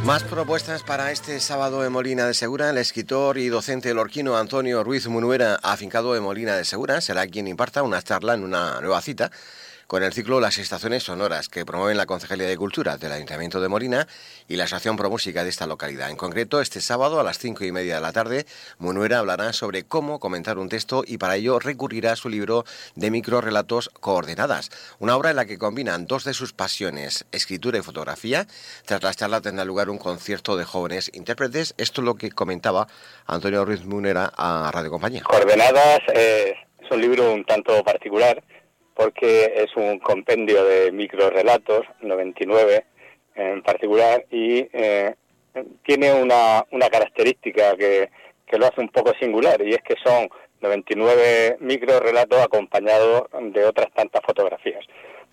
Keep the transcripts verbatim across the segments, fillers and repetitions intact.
Más propuestas para este sábado en Molina de Segura. El escritor y docente lorquino Antonio Ruiz Munuera, afincado en Molina de Segura, será quien imparta una charla en una nueva cita con el ciclo Las Estaciones Sonoras, que promueven la Concejalía de Cultura del Ayuntamiento de Molina y la Asociación Pro Música de esta localidad. En concreto, este sábado a las cinco y media de la tarde, Munuera hablará sobre cómo comentar un texto y para ello recurrirá a su libro de microrelatos Coordenadas, una obra en la que combinan dos de sus pasiones, escritura y fotografía. Tras la charla tendrá lugar un concierto de jóvenes intérpretes. Esto es lo que comentaba Antonio Ruiz Munuera a Radio Compañía. Coordenadas eh, es un libro un tanto particular, porque es un compendio de microrelatos, noventa y nueve en particular, y eh, tiene una, una característica que, que lo hace un poco singular, y es que son noventa y nueve microrelatos acompañados de otras tantas fotografías.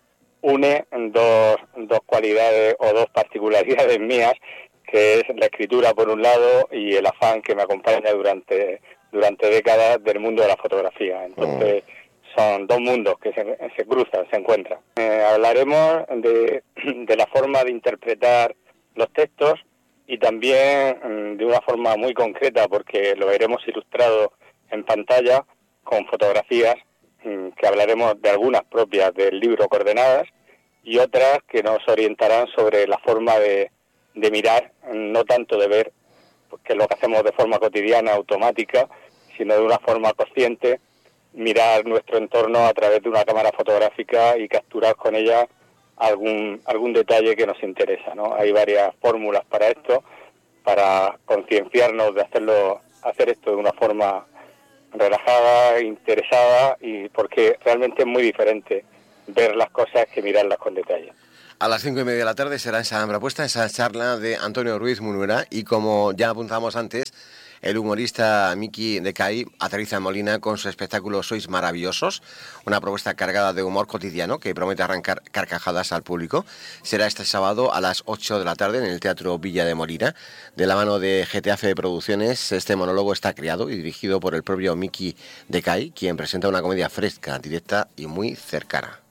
Une dos, dos cualidades o dos particularidades mías, que es la escritura por un lado y el afán que me acompaña durante, durante décadas del mundo de la fotografía. Entonces, oh. Son dos mundos que se, se cruzan, se encuentran. Eh, hablaremos de, de la forma de interpretar los textos y también de una forma muy concreta, porque lo veremos ilustrado en pantalla con fotografías, que hablaremos de algunas propias del libro Coordenadas y otras que nos orientarán sobre la forma de, de mirar, no tanto de ver, que es lo que hacemos de forma cotidiana, automática, sino de una forma consciente, mirar nuestro entorno a través de una cámara fotográfica y capturar con ella algún algún detalle que nos interesa, ¿no? Hay varias fórmulas para esto, para concienciarnos de hacerlo, hacer esto de una forma relajada, interesada, y porque realmente es muy diferente ver las cosas que mirarlas con detalle. A las cinco y media de la tarde será esa propuesta, esa charla de Antonio Ruiz Munuera, y como ya apuntamos antes, el humorista Miki de Cai aterriza en Molina con su espectáculo Sois Maravillosos, una propuesta cargada de humor cotidiano que promete arrancar carcajadas al público. Será este sábado a las ocho de la tarde en el Teatro Villa de Molina. De la mano de G T A F Producciones, este monólogo está creado y dirigido por el propio Miki de Cai, quien presenta una comedia fresca, directa y muy cercana.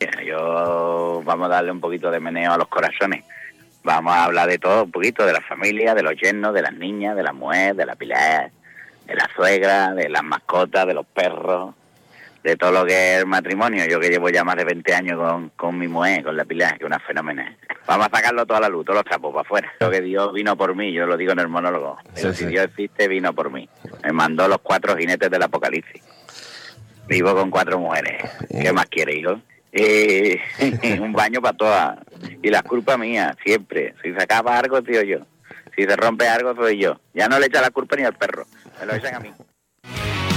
Yo vamos a darle un poquito de meneo a los corazones. Vamos a hablar de todo un poquito, de la familia, de los yernos, de las niñas, de la mujer, de la Pilar, de la suegra, de las mascotas, de los perros, de todo lo que es el matrimonio. Yo que llevo ya más de veinte años con, con mi mujer, con la Pilar, que es una fenómena. Vamos a sacarlo todo a la luz, todos los trapos para afuera. Lo que Dios vino por mí, yo lo digo en el monólogo. Pero sí, si sí. Dios existe, vino por mí. Me mandó los cuatro jinetes del apocalipsis. Vivo con cuatro mujeres. ¿Qué más quiere, hijo? Eh, un baño para todas. Y la culpa mía, siempre. Si se acaba algo, tío, yo. Si se rompe algo, soy yo. Ya no le echa la culpa ni al perro. Me lo echan a mí.